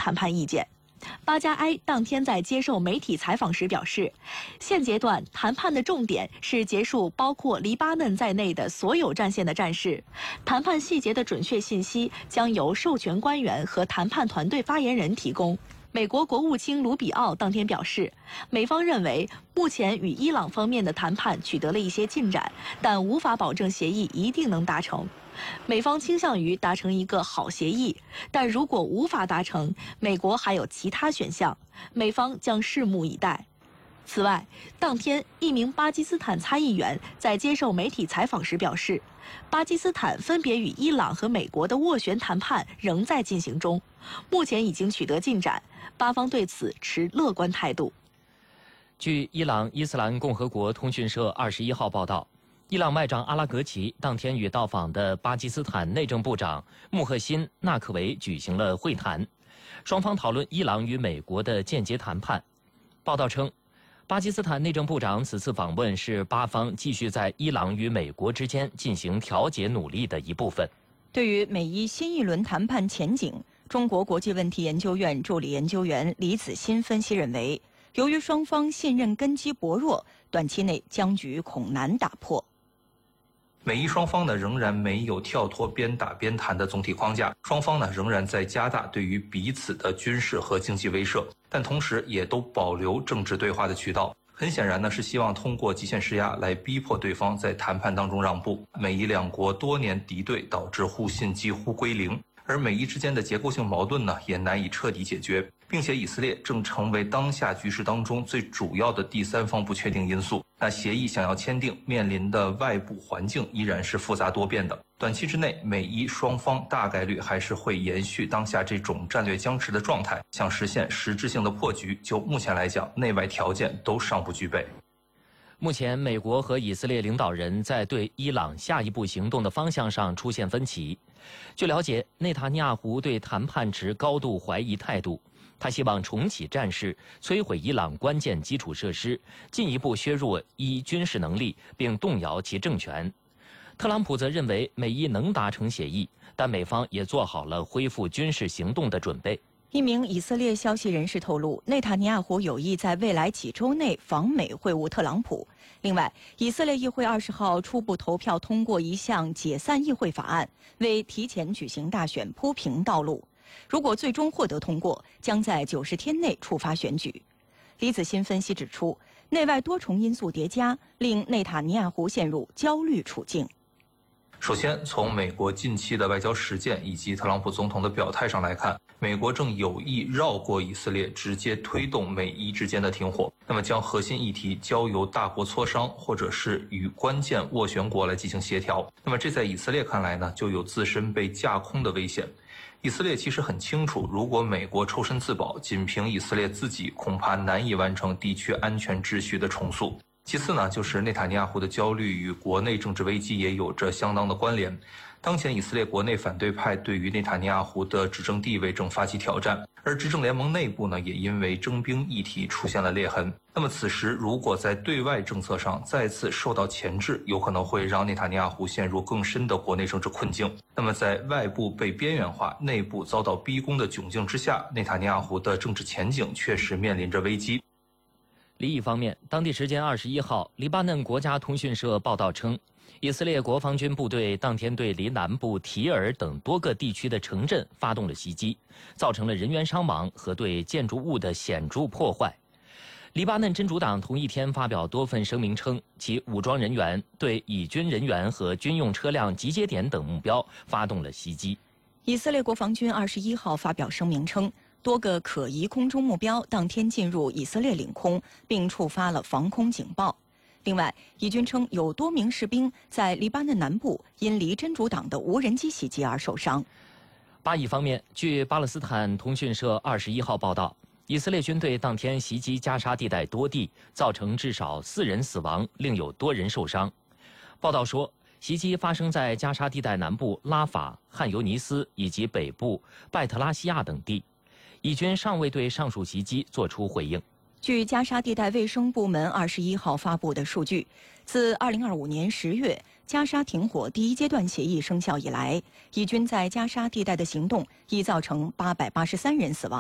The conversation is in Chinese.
谈判意见。巴加埃当天在接受媒体采访时表示，现阶段谈判的重点是结束包括黎巴嫩在内的所有战线的战事，谈判细节的准确信息将由授权官员和谈判团队发言人提供。美国国务卿卢比奥当天表示，美方认为目前与伊朗方面的谈判取得了一些进展，但无法保证协议一定能达成。美方倾向于达成一个好协议，但如果无法达成，美国还有其他选项，美方将拭目以待。此外，当天一名巴基斯坦参议员在接受媒体采访时表示，巴基斯坦分别与伊朗和美国的斡旋谈判仍在进行中，目前已经取得进展，巴方对此持乐观态度。 据伊朗伊斯兰共和国通讯社21号报道，伊朗外长阿拉格齐当天与到访的巴基斯坦内政部长穆赫辛·纳克维举行了会谈，双方讨论伊朗与美国的间接谈判。报道称，巴基斯坦内政部长此次访问是巴方继续在伊朗与美国之间进行调解努力的一部分。 对于美伊新一轮谈判前景，中国国际问题研究院助理研究员李子欣分析认为，由于双方信任根基薄弱，短期内僵局恐难打破。 美伊双方呢仍然没有跳脱边打边谈的总体框架，双方呢仍然在加大对于彼此的军事和经济威慑，但同时也都保留政治对话的渠道。很显然呢是希望通过极限施压来逼迫对方在谈判当中让步。美伊两国多年敌对导致互信几乎归零，而美伊之间的结构性矛盾呢也难以彻底解决，并且以色列正成为当下局势当中最主要的第三方不确定因素。那协议想要签订，面临的外部环境依然是复杂多变的。短期之内，美伊双方大概率还是会延续当下这种战略僵持的状态，想实现实质性的破局，就目前来讲，内外条件都尚不具备。 目前，美国和以色列领导人在对伊朗下一步行动的方向上出现分歧。据了解，内塔尼亚胡对谈判持高度怀疑态度。他希望重启战事，摧毁伊朗关键基础设施，进一步削弱伊军事能力，并动摇其政权。特朗普则认为美伊能达成协议，但美方也做好了恢复军事行动的准备。 一名以色列消息人士透露，内塔尼亚胡有意在未来几周内访美会晤特朗普。另外，以色列议会20号初步投票通过一项解散议会法案，为提前举行大选铺平道路。如果最终获得通过，将在90天内触发选举。李子欣分析指出，内外多重因素叠加，令内塔尼亚胡陷入焦虑处境。 首先，从美国近期的外交实践以及特朗普总统的表态上来看，美国正有意绕过以色列，直接推动美伊之间的停火，那么将核心议题交由大国磋商，或者是与关键斡旋国来进行协调。那么这在以色列看来呢，就有自身被架空的危险。以色列其实很清楚，如果美国抽身自保，仅凭以色列自己恐怕难以完成地区安全秩序的重塑。其次呢，就是内塔尼亚胡的焦虑与国内政治危机也有着相当的关联。当前以色列国内反对派对于内塔尼亚胡的执政地位正发起挑战，而执政联盟内部呢，也因为征兵议题出现了裂痕。那么此时如果在对外政策上再次受到钳制，有可能会让内塔尼亚胡陷入更深的国内政治困境。那么在外部被边缘化，内部遭到逼宫的窘境之下，内塔尼亚胡的政治前景确实面临着危机。 另一方面，当地时间21号，黎巴嫩国家通讯社报道称，以色列国防军部队当天对黎南部提尔等多个地区的城镇发动了袭击，造成了人员伤亡和对建筑物的显著破坏。黎巴嫩真主党同一天发表多份声明称，其武装人员对以军人员和军用车辆集结点等目标发动了袭击。 以色列国防军21号发表声明称，多个可疑空中目标当天进入以色列领空，并触发了防空警报。另外，以军称有多名士兵在黎巴嫩南部因离真主党的无人机袭击而受伤。 巴以方面，据巴勒斯坦通讯社21号报道，以色列军队当天袭击加沙地带多地，造成至少4人死亡，另有多人受伤。报道说，袭击发生在加沙地带南部拉法、汉尤尼斯以及北部拜特拉西亚等地。以军尚未对上述袭击作出回应。 据加沙地带卫生部门21号发布的数据，自2025年10月加沙停火第1阶段协议生效以来，以军在加沙地带的行动已造成883人死亡。